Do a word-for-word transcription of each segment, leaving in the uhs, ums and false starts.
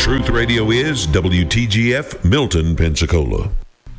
Truth Radio is W T G F, Milton, Pensacola.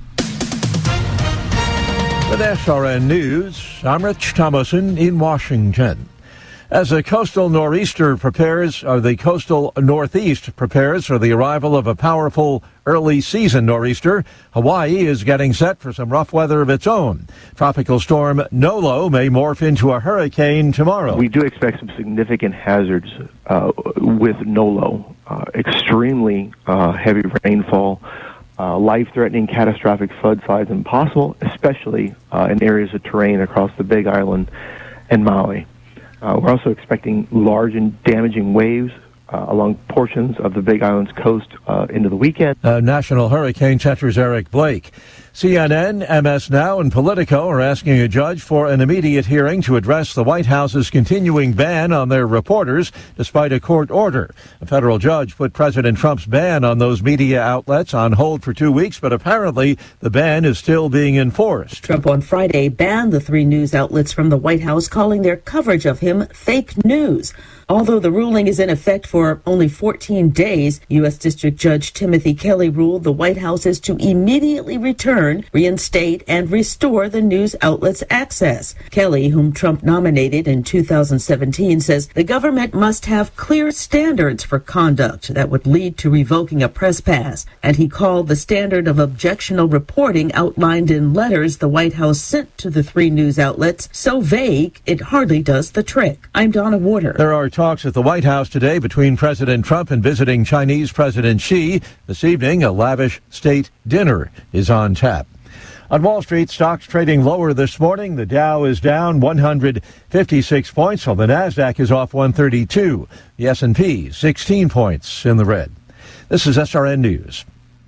With S R N News, I'm Rich Thomason in Washington. As the coastal nor'easter prepares, or the coastal northeast prepares for the arrival of a powerful early season nor'easter, Hawaii is getting set for some rough weather of its own. Tropical storm Nolo may morph into a hurricane tomorrow. We do expect some significant hazards uh, with Nolo. Uh, extremely uh, heavy rainfall, uh, life-threatening catastrophic floodsides impossible, especially uh, in areas of terrain across the Big Island and Maui. Uh, we're also expecting large and damaging waves uh, along portions of the Big Island's coast uh, into the weekend. Uh, National Hurricane Center's Eric Blake. C N N, M S Now, and Politico are asking a judge for an immediate hearing to address the White House's continuing ban on their reporters, despite a court order. A federal judge put President Trump's ban on those media outlets on hold for two weeks, but apparently the ban is still being enforced. Trump on Friday banned the three news outlets from the White House, calling their coverage of him fake news. Although the ruling is in effect for only fourteen days, U S District Judge Timothy Kelly ruled the White House is to immediately return, reinstate, and restore the news outlets' access. Kelly, whom Trump nominated in two thousand seventeen, says the government must have clear standards for conduct that would lead to revoking a press pass, and he called the standard of objectionable reporting outlined in letters the White House sent to the three news outlets so vague it hardly does the trick. I'm Donna Warder. There are talks at the White House today between President Trump and visiting Chinese President Xi. This evening, a lavish state dinner is on tap. On Wall Street, stocks trading lower this morning. The Dow is down one hundred fifty-six points, while the Nasdaq is off one thirty-two. The S and P sixteen points in the red. This is S R N News.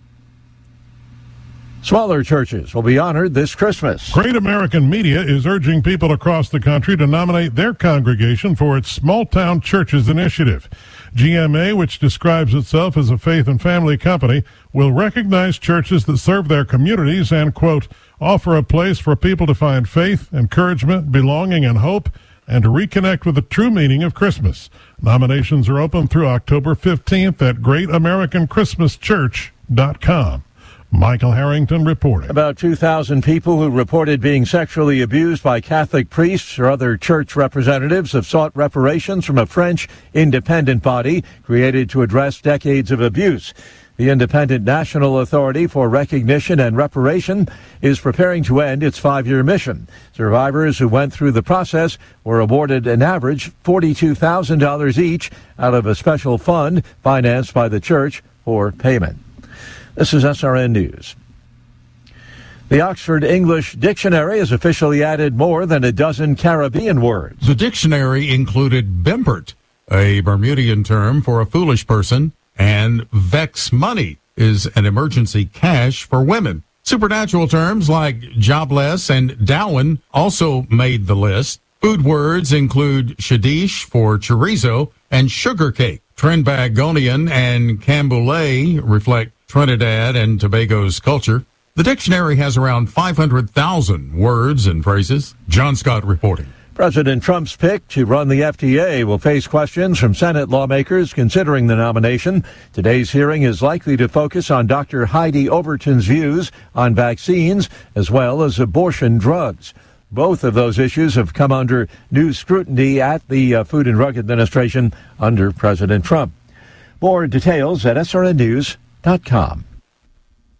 Smaller churches will be honored this Christmas. Great American Media is urging people across the country to nominate their congregation for its Small Town Churches initiative. G M A, which describes itself as a faith and family company, will recognize churches that serve their communities and, quote, offer a place for people to find faith, encouragement, belonging, and hope, and to reconnect with the true meaning of Christmas. Nominations are open through October fifteenth at great american christmas church dot com. Michael Harrington reporting. About two thousand people who reported being sexually abused by Catholic priests or other church representatives have sought reparations from a French independent body created to address decades of abuse. The Independent National Authority for Recognition and Reparation is preparing to end its five-year mission. Survivors who went through the process were awarded an average forty-two thousand dollars each out of a special fund financed by the church for payment. This is S R N News. The Oxford English Dictionary has officially added more than a dozen Caribbean words. The dictionary included bimpert, a Bermudian term for a foolish person, and vex money is an emergency cash for women. Supernatural terms like jobless and Darwin also made the list. Food words include shadish for chorizo and sugar cake. Trinbagonian and Camboulet reflect Trinidad and Tobago's culture. The dictionary has around five hundred thousand words and phrases. John Scott reporting. President Trump's pick to run the F D A will face questions from Senate lawmakers considering the nomination. Today's hearing is likely to focus on Doctor Heidi Overton's views on vaccines as well as abortion drugs. Both of those issues have come under new scrutiny at the uh, Food and Drug Administration under President Trump. More details at S R N News dot com.